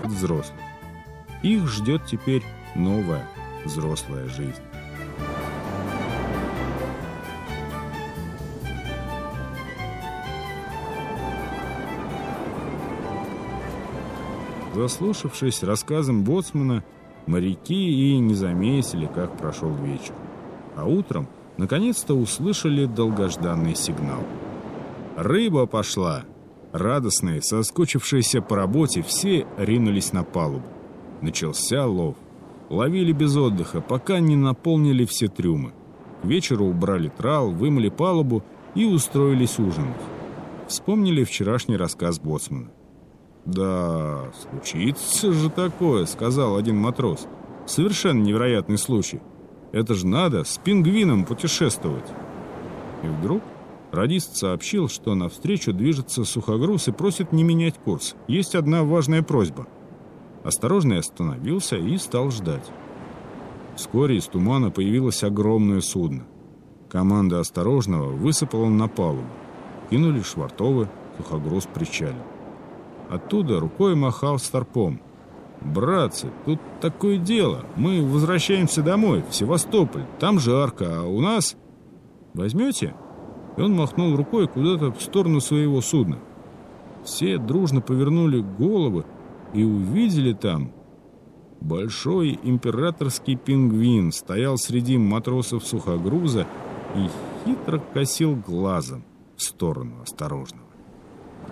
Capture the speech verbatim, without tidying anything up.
от взрослых. Их ждет теперь новая взрослая жизнь. Заслушавшись рассказом боцмана, моряки и не заметили, как прошел вечер. А утром наконец-то услышали долгожданный сигнал. Рыба пошла! Радостные, соскучившиеся по работе, все ринулись на палубу. Начался лов. Ловили без отдыха, пока не наполнили все трюмы. К вечеру убрали трал, вымыли палубу и устроились ужинать. Вспомнили вчерашний рассказ боцмана. «Да, случится же такое», — сказал один матрос. «Совершенно невероятный случай. Это же надо с пингвином путешествовать». И вдруг радист сообщил, что навстречу движется сухогруз и просит не менять курс. Есть одна важная просьба. Осторожный остановился и стал ждать. Вскоре из тумана появилось огромное судно. Команда Осторожного высыпала на палубу. Кинули швартовы, сухогруз причалил. Оттуда рукой махал старпом. «Братцы, тут такое дело. Мы возвращаемся домой, в Севастополь. Там жарко, а у нас...» «Возьмете?» И он махнул рукой куда-то в сторону своего судна. Все дружно повернули головы и увидели там... Большой императорский пингвин стоял среди матросов сухогруза и хитро косил глазом в сторону Осторожного.